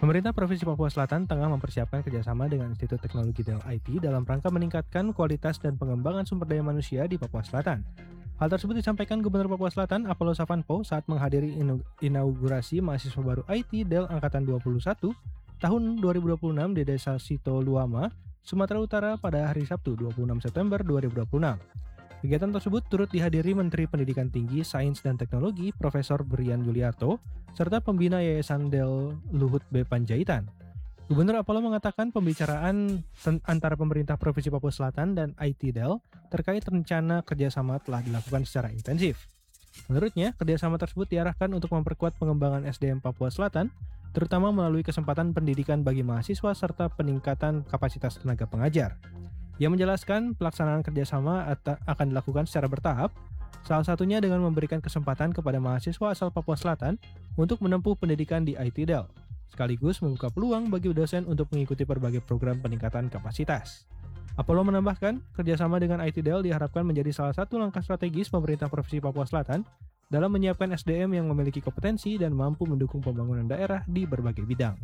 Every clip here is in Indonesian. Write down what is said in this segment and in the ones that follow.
Pemerintah Provinsi Papua Selatan tengah mempersiapkan kerjasama dengan Institut Teknologi Dell IT dalam rangka meningkatkan kualitas dan pengembangan sumber daya manusia di Papua Selatan. Hal tersebut disampaikan Gubernur Papua Selatan Apollo Savanpo saat menghadiri inaugurasi mahasiswa baru IT Dell Angkatan 21 tahun 2026 di Desa Sito Luama, Sumatera Utara pada hari Sabtu 26 September 2026. Kegiatan tersebut turut dihadiri Menteri Pendidikan Tinggi, Sains dan Teknologi Profesor Brian Yuliarto serta pembina Yayasan Dell Luhut B. Panjaitan. Gubernur Apollo mengatakan pembicaraan antara pemerintah Provinsi Papua Selatan dan IT Dell terkait rencana kerjasama telah dilakukan secara intensif. Menurutnya, kerjasama tersebut diarahkan untuk memperkuat pengembangan SDM Papua Selatan, terutama melalui kesempatan pendidikan bagi mahasiswa serta peningkatan kapasitas tenaga pengajar. Ia menjelaskan pelaksanaan kerjasama akan dilakukan secara bertahap, salah satunya dengan memberikan kesempatan kepada mahasiswa asal Papua Selatan untuk menempuh pendidikan di IT Dell, sekaligus membuka peluang bagi dosen untuk mengikuti berbagai program peningkatan kapasitas. Apollo menambahkan, kerjasama dengan IT Dell diharapkan menjadi salah satu langkah strategis pemerintah Provinsi Papua Selatan dalam menyiapkan SDM yang memiliki kompetensi dan mampu mendukung pembangunan daerah di berbagai bidang.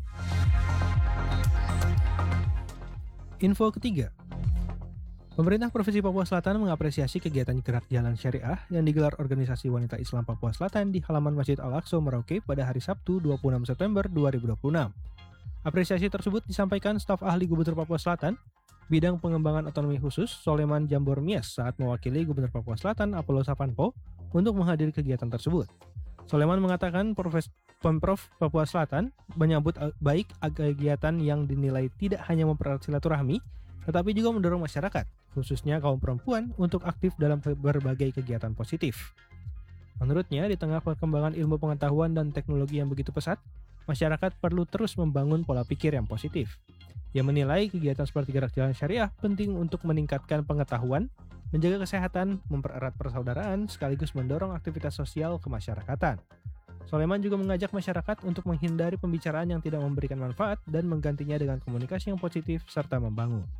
Info ketiga. Pemerintah Provinsi Papua Selatan mengapresiasi kegiatan gerak jalan syariah yang digelar Organisasi Wanita Islam Papua Selatan di halaman Masjid Al-Aqsa Merauke pada hari Sabtu 26 September 2026. Apresiasi tersebut disampaikan staf ahli Gubernur Papua Selatan, Bidang Pengembangan Otonomi Khusus Soleman Jambor Mies saat mewakili Gubernur Papua Selatan Apollo Savanpo untuk menghadiri kegiatan tersebut. Soleman mengatakan Pemprov Papua Selatan menyambut baik kegiatan yang dinilai tidak hanya mempererat silaturahmi, tetapi juga mendorong masyarakat, khususnya kaum perempuan, untuk aktif dalam berbagai kegiatan positif. Menurutnya, di tengah perkembangan ilmu pengetahuan dan teknologi yang begitu pesat, masyarakat perlu terus membangun pola pikir yang positif. Ia menilai kegiatan seperti gerak jalan syariah penting untuk meningkatkan pengetahuan, menjaga kesehatan, mempererat persaudaraan, sekaligus mendorong aktivitas sosial kemasyarakatan. Soleman juga mengajak masyarakat untuk menghindari pembicaraan yang tidak memberikan manfaat dan menggantinya dengan komunikasi yang positif serta membangun.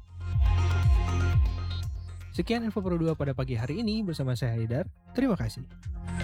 Sekian info Pro 2 pada pagi hari ini bersama saya Haidar. Terima kasih.